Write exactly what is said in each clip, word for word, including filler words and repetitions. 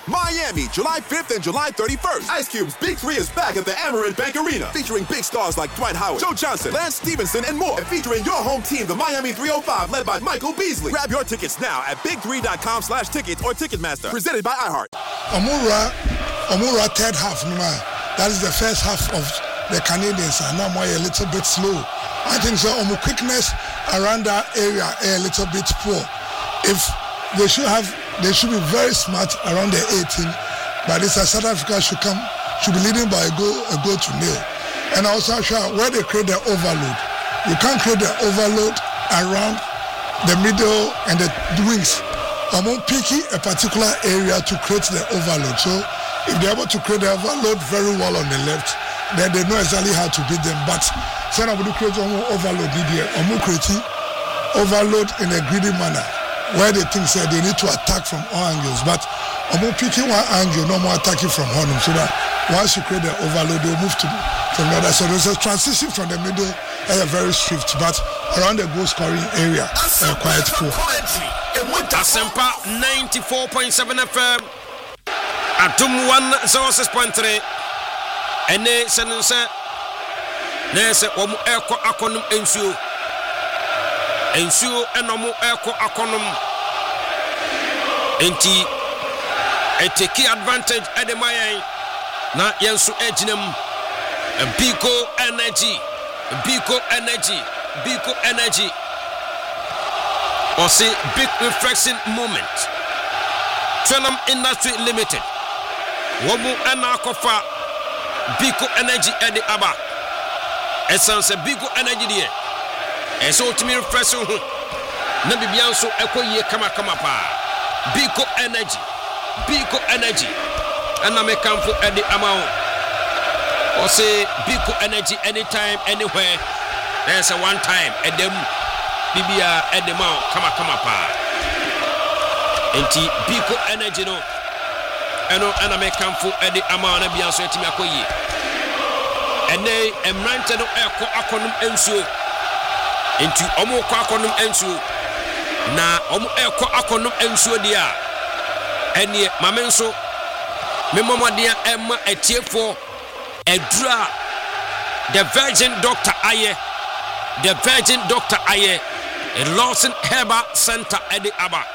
Miami, July fifth and July thirty-first. Ice Cube's Big Three is back at the Amerant Bank Arena, featuring big stars like Dwight Howard, Joe Johnson, Lance Stevenson, and more. And featuring your home team, the Miami three oh five, led by Michael Beasley. Grab your tickets now at big three dot com slash tickets or Ticketmaster. Presented by iHeart. Omura, Omura third half, that is the first half of the Canadians are now more a little bit slow. I think so. Omu quickness around that area a little bit poor. If they should have, they should be very smart around the eighteen. But this uh, South Africa should come, should be leading by a goal, a goal to nil. And also sure where they create the overload. You can't create the overload around the middle and the wings. I'm on picking a particular area to create the overload. So if they're able to create the overload very well on the left, then they know exactly how to beat them. But so now we create an overload here. I'm creating overload in a greedy manner where they think say they need to attack from all angles. But I'm picking one angle, no more attacking from one. So that once you create the overload, they'll move to from the other. So there's a transition from the middle and a very swift, but around the goal scoring area, uh, quite poor. Asempa ninety-four point seven F M. Atum one oh six point three. Ene senense nese omu eko akonum ensuo ensuo enomu eko akonum enti eteki advantage edemayen na yensu ejinem Biko energy Biko energy Biko energy or say big reflection moment. Twenam Industry Limited womu anakofa Biko energy edi aba essence Biko energy die eso timi refresh ho na bibia so ekoyie kama kama pa Biko energy Biko energy ana me kamfo edi ama or say Biko energy anytime anywhere there's a one time edem bibia edema kama kama pa enti Biko energy no eno ana me kamfo edi ama na bia so etimi akoyie ene emrante no eko akonum ensuo enti omo ko akonum ensuo na omo eko akonum ensuo dia ene mamenso memomadia emma etiefo edura the virgin doctor aye the virgin doctor aye a Lawson Herbal Center edi aba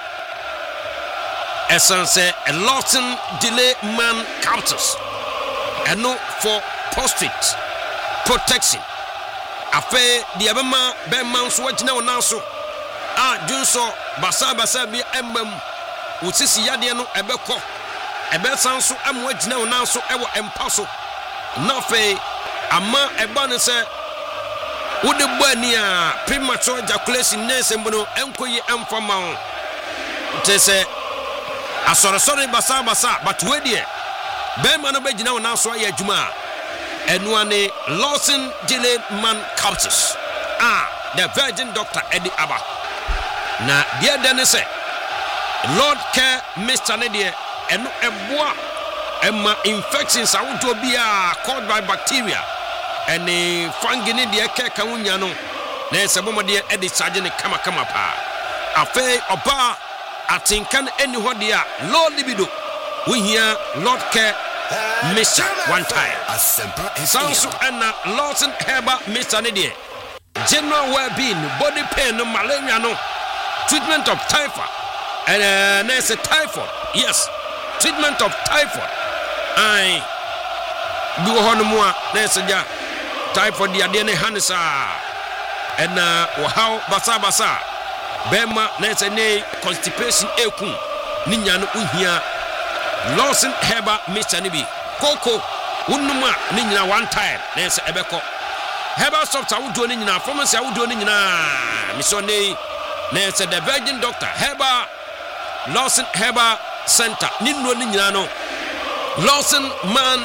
essence a Lawson delay man counters and no for prostate protection afa the abema be man so wagina wona so ah junso basa basa bi embam wosisi yade no ebekọ ebesan so am wagina wona so ewo empa so na fe ama eba ne se wode bani a premature ejaculation nese mbono enkoyi emfa ma te se asore sore basa basa but we die be man no begina wona so ya adwuma Enuane Lawson Delay Man Capsules. Ah, the virgin doctor Eddie Abba. Na dear Denise, Lord Care Mister Nadia, and a bois, and my infections are to be caused by bacteria, and a fungi Nadia Kakauniano. There's a woman dear Eddie Sergeant Kama Kama Pa. A fay or bar, I think can anyone dear Lord Libido. We hear Lord Care. Mister one time. Sansu Anna Lawson Herbal Mister Nidia. General well-being, body pain, no malaria, no treatment of typhoid. And uh, there's a typhoid. Yes, treatment of typhoid. I do honor there's a typhoid. The Adene Hanisa and uh, how Basa Basa Bema. There's a name constipation. Eku Ninyano Uhia. Lawson Herbal Mister Nibi Coco Unuma Nina one time Nancy Ebeko Herbal Soft I would do Nina from us I would do Nina Missone Nancy the Virgin Doctor Herbal Lawson Herbal Center Nino Ninano Lawson Man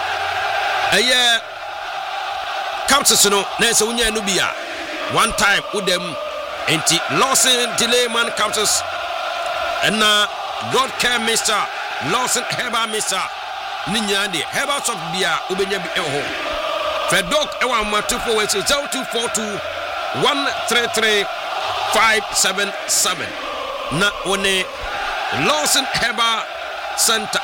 a year Capsuno Nancy Unya Nubia one time with them anti Lawson Delay Man Capsus and now God Care Mister Lawson Herbal Mister Ninyandi Herbal Soft Bia Ubenya Bi Eho Fedok Ewa Matupo Wese zero two four two one three three five seven seven Na one Lawson Herbal Center